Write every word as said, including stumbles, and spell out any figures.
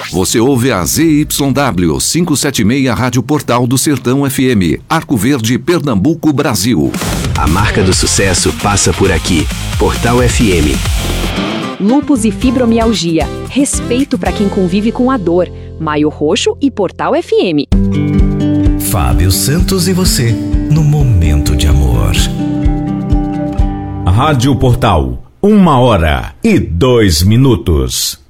Você ouve a Z Y W quinhentos e setenta e seis Rádio Portal do Sertão F M, Arco Verde, Pernambuco, Brasil. A marca do sucesso passa por aqui. Portal F M. Lúpus e fibromialgia. Respeito para quem convive com a dor. Maio Roxo e Portal F M. Fábio Santos e você, no Momento de Amor. Rádio Portal, uma hora e dois minutos.